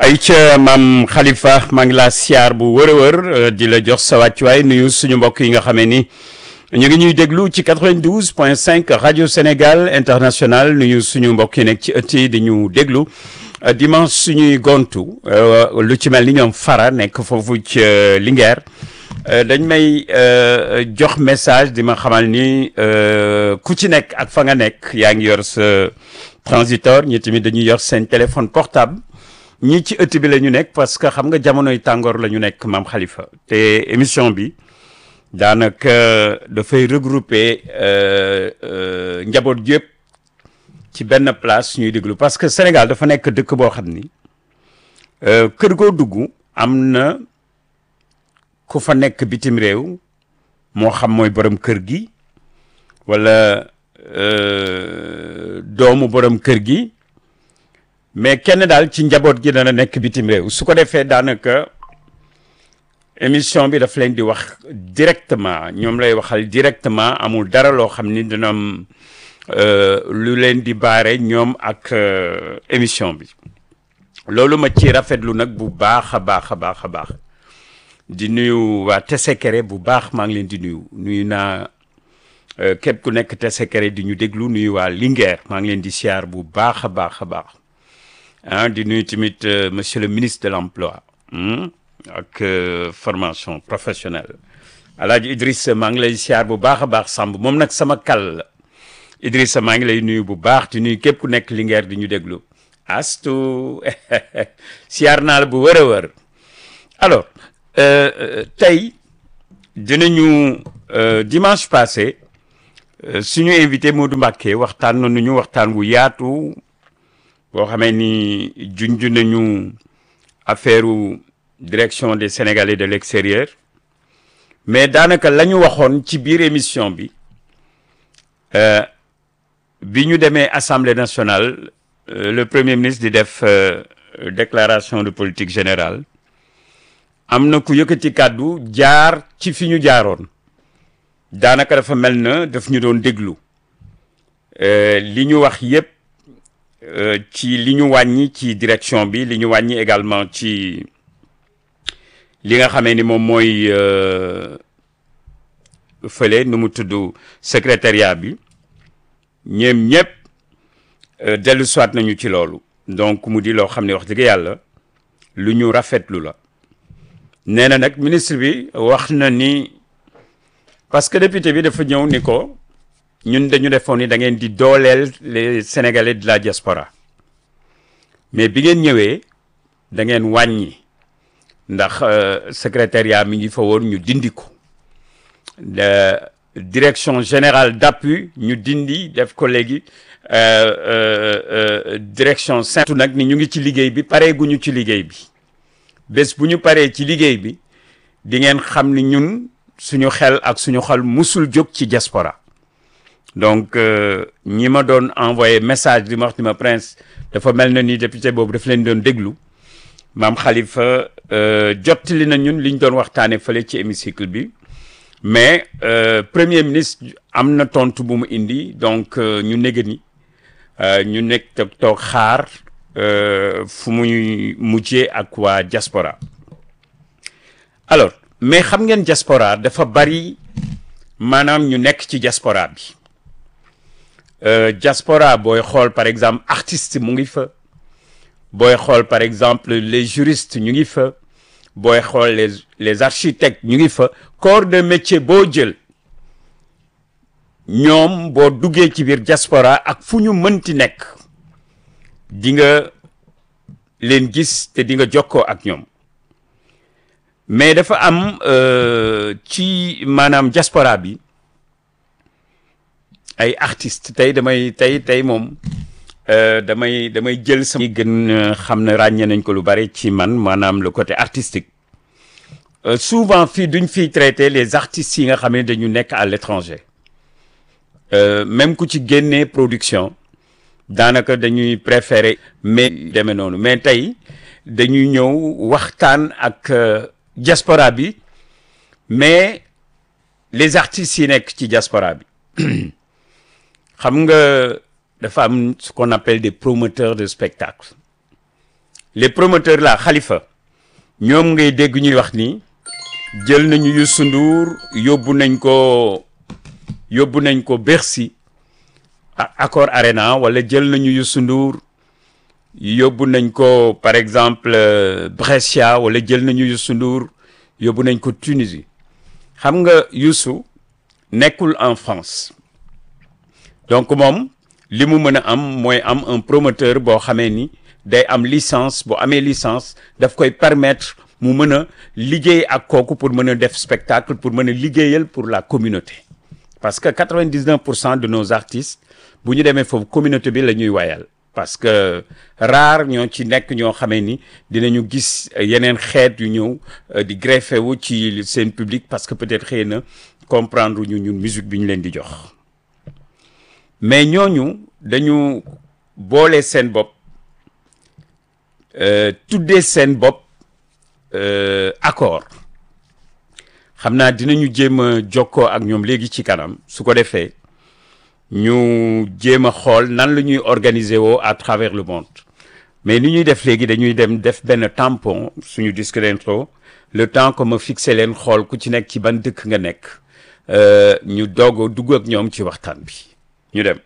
ay ca maam Khalifa maa ngi laa siyaar bu wër a wër di la jox sa wàccuwaay nuyu suñu mbokk yi nga xamee ni ñu ngi ñuy déglu ci 92.5 rajo Sénégal international nuyu suñu mbokk yi nekk ci ëtt yi di ñu déglu dimanche suñuy gontu lu ci mel ni ñoom Fara nekk foofu ci Linguère dañ may jox message di ma xamal ni ku ci nekk ak fa nga nekk yaa ngi yor sa transiteur ñi tamit dañuy yor seen téléphone portable ñii ci ëtt bi la ñu nekk parce que xam nga jamonoy tàngoor la ñu nekk maam Khalifa te émission bi daanaka dafay regrouper njaboot yëpp ci benn place ñuy déglu parce que Sénégal dafa nekk dëkk boo xam ni kër goo dugg am na ku fa nekk bitim réew moo xam mooy borom kër gi wala doomu borom kër gi mais kenn daal ci njaboot gi dana nekk bitim réew su ko defee daanaka émission bi daf leen di wax directement ñoom lay waxal directement amul dara loo xam ni dina am lu leen di baare ñoom ak émission bi loolu ma ci rafetlu nag bu baax a baax a baax a baax di nuyu waa Tessékéré bu baax maa ngi leen di nuyu naa képp ku nekk Tessékéré di ñu déglu nuyu waa Linguère maa ngi leen di siyaar bu baax a baax a baax di nuyu tamit monsieur le ministre de l'emploi ak formation professionnelle Alaaji Idrissa maa ngi lay siyaar bu baax a baax Samb moom nag sama kal la Idrissa maa ngi lay nuyu bu baax di nuyu képp ku nekk Linguère di ñu déglu astu siyaar naa la bu wër a wër alors tey dinañu dimanche passé suñu invité Modou Mbacké waxtaan nañu waxtaan wu yaatu boo xamee ni junj nañu affaire direction des Sénégalais de l'extérieur mais daanaka la ñu waxoon ci biir émission bi bi ñu demee Assemblée nationale le premier ministre di def déclaration de politique générale am na ku yëkkati kàddu jaar ci fi ñu jaaroon daanaka dafa mel na daf ñu doon déglu li ñu wax yépp ci li ñu wàññi ci direction bi li ñu wàññi également ci li nga xamee ni moom mooy fële nu mu tudd secrétariat bi ñoom ñëpp dellu soit nañu ci loolu donc mu di loo xam ne wax dëgg yàlla lu ñu rafetlu la nee na nag ministre bi wax na ni parce que député bi dafa ñëw ni ko ñun dañu defoon ni da ngeen di dooleel les Sénégalais de la diaspora mais bi ngeen ñëwee da ngeen wàññi ndax secrétariat mi ngi fa woon ñu dindi ko direction générale d'appui ñu dindi def ko léegi direction centre nag ni ñu ngi ci liggéey bi paree guñu ci liggéey bi bés bu ñu paree ci liggéey bi di ngeen xam ni ñun suñu xel ak suñu xol musul jóg ci diaspora donc ñi ma doon envoyé message di ma wax ni ma Prince dafa mel na ni député boobu daf leen doon déglu maam Khalifa jottali na ñun liñ doon waxtaane fële ci hémicycle bi mais premier ministre am na tontu bu mu indi donc ñu négé ni ñu nekk toog xaar fu muy mujjee ak waa diaspora alors mais xam ngeen diaspora dafa bari maanaam ñu nekk ci diaspora bi diaspora booy xool par exemple artiste mu ngi fa booy xool par exemple les juristes ñu ngi fa booy xool les architectes ñu ngi fa corps de métier boo jël ñoom boo duggee ci biir diaspora ak fu ñu mënti nekk di nga leen gis te di nga jokkoo ak ñoom mais dafa am ci maanaam diaspora bi ay artistes tey moom damay jël sama gën xam ne ràññee nañ ko lu bari ci man maanaam le côté artistique souvent fii duñ fiy traiter les artistes yi nga xam ne dañu nekk à l'étranger même ku ci génnee production daanaka dañuy préférer mais demee noonu mais tey dañuy ñëw waxtaan ak diaspora bi mais les artistes yi nekk ci diaspora bi xam nga dafa am ce qu'on appelle des promoteurs de spectacle les promoteurs là Khalifa ñoom ngay dégg ñuy wax ni jël nañu Youssou Ndour yóbbu nañ ko Bercy Accor Arena wala jël nañu Youssou Ndour yóbbu nañ ko par exemple Brescia wala jël nañu Youssou Ndour yóbbu nañ ko Tunisie xam nga Youssou nekkul en France donc moom li mu mën a am mooy am un promoteur boo xamee ni day am licence boo amee licence daf koy permettre mu mën a liggéey ak kooku pour mën a def spectacle pour mën a liggéeyal pour la communauté parce que 99% de nos artistes bu ñu demee foofu communauté bi la ñuy wayal parce que rare ñoo ci nekk ñoo xamee ni dinañu gis yeneen xeet yu ñëw di greffé wu ci seen public parce que peut-être xëy na comprendre ñu ñun musique bi ñu leen di jox mais ñooñu dañu boole seen bopp tuddee seen bopp accord xam naa dinañu jéem a jokkoo ak ñoom léegi ci kanam su ko defee ñu jéem a xool nan la ñuy organiser woo à travers le monde mais ni ñuy def léegi dañuy dem def benn tampon suñu disque d'intro le temps que ma fixé leen xool ku ci nekk ci ban dëkk nga nekk ñu doog a dugg ak ñoom ci waxtaan bi ñu dem.